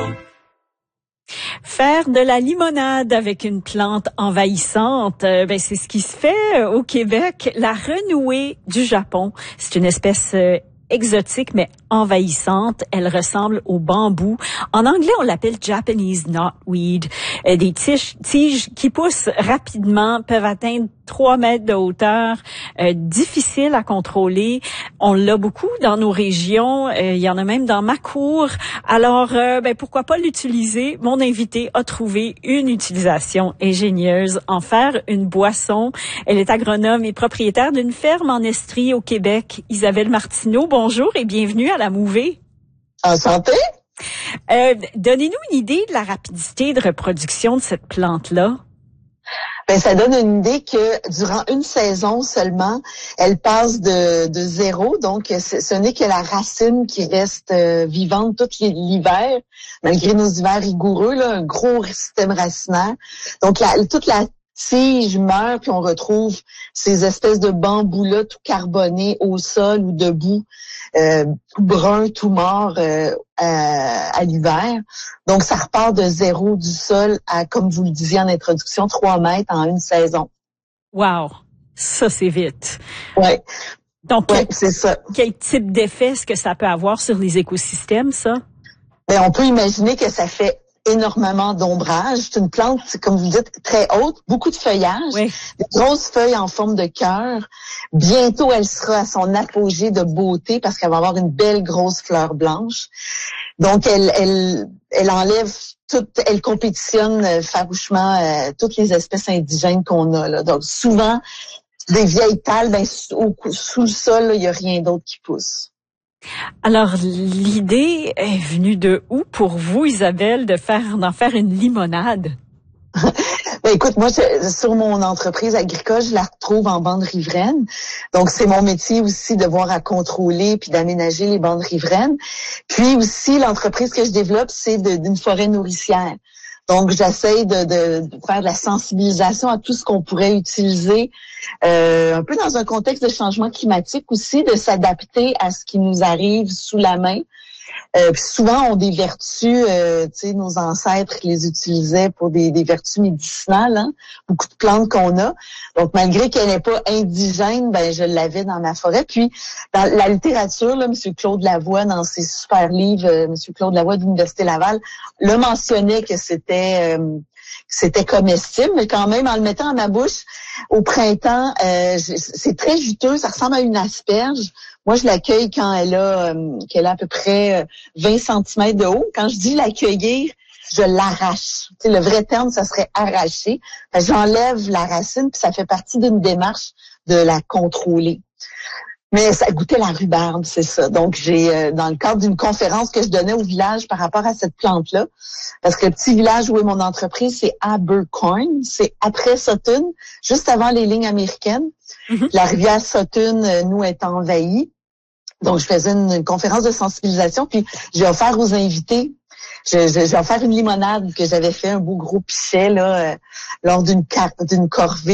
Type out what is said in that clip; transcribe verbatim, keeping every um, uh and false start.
Faire de la limonade avec une plante envahissante, euh, ben c'est ce qui se fait euh, au Québec. La renouée du Japon, c'est une espèce euh, exotique mais envahissante. Elle ressemble au bambou. En anglais, on l'appelle Japanese knotweed. Euh, des tiges, tiges qui poussent rapidement, peuvent atteindre trois mètres de hauteur, euh, difficile à contrôler. On l'a beaucoup dans nos régions. Euh, il y en a même dans ma cour. Alors, euh, ben pourquoi pas l'utiliser? Mon invité a trouvé une utilisation ingénieuse, en faire une boisson. Elle est agronome et propriétaire d'une ferme en Estrie au Québec. Isabelle Martineau, bonjour et bienvenue à la Mouvée. En santé? Euh, donnez-nous une idée de la rapidité de reproduction de cette plante-là. Ben, ça donne une idée que durant une saison seulement, elle passe de, de zéro. Donc, ce, ce n'est que la racine qui reste euh, vivante tout l'hiver, malgré nos hivers rigoureux, là, un gros système racinaire. Donc, la, toute la tige meurt, puis on retrouve ces espèces de bambous-là tout carbonés au sol ou debout, euh, tout brun, tout mort euh, à, à l'hiver. Donc, ça repart de zéro du sol à, comme vous le disiez en introduction, trois mètres en une saison. Wow! Ça, c'est vite. Ouais. Donc, ouais, quel, c'est ça. Quel type d'effet est-ce que ça peut avoir sur les écosystèmes, ça? Ben, on peut imaginer que ça fait énormément d'ombrage. C'est une plante, comme vous dites, très haute, beaucoup de feuillage, oui. Des grosses feuilles en forme de cœur. Bientôt, elle sera à son apogée de beauté parce qu'elle va avoir une belle grosse fleur blanche. Donc, elle, elle, elle enlève toute, elle compétitionne farouchement euh, toutes les espèces indigènes qu'on a là. Donc, souvent, des vieilles tales, ben, sous, sous le sol, il n'y a rien d'autre qui pousse. Alors, l'idée est venue de où pour vous, Isabelle, de faire d'en faire une limonade? Ben, écoute, moi, je, sur mon entreprise agricole, je la retrouve en bande riveraine. Donc, c'est mon métier aussi de voir à contrôler puis d'aménager les bandes riveraines. Puis aussi, l'entreprise que je développe, c'est de, d'une forêt nourricière. Donc, j'essaie de, de, de faire de la sensibilisation à tout ce qu'on pourrait utiliser, euh, un peu dans un contexte de changement climatique aussi, de s'adapter à ce qui nous arrive sous la main. Euh, puis souvent, ont des vertus, euh, tu sais, nos ancêtres les utilisaient pour des, des vertus médicinales, hein? Beaucoup de plantes qu'on a. Donc, malgré qu'elle n'est pas indigène, ben je l'avais dans ma forêt. Puis, dans la littérature, là, M. Claude Lavoie, dans ses super livres, euh, M. Claude Lavoie de l'Université Laval, le mentionnait que c'était... Euh, c'était comestible, mais quand même, en le mettant à ma bouche, au printemps, euh, c'est très juteux, ça ressemble à une asperge. Moi, je l'accueille quand elle a, euh, qu'elle a à peu près vingt centimètres de haut. Quand je dis l'accueillir, je l'arrache. Tu sais, le vrai terme, ça serait arracher. J'enlève la racine, puis ça fait partie d'une démarche de la contrôler. Mais ça goûtait la rhubarbe, c'est ça. Donc, j'ai, euh, dans le cadre d'une conférence que je donnais au village par rapport à cette plante-là, parce que le petit village où est mon entreprise, c'est Abercorn, c'est après Sutton, juste avant les lignes américaines. Mm-hmm. La rivière Sutton, euh, nous, est envahie. Donc, je faisais une, une conférence de sensibilisation, puis j'ai offert aux invités, je, je, j'ai offert une limonade que j'avais fait, un beau gros pichet, là, euh, lors d'une, car- d'une corvée.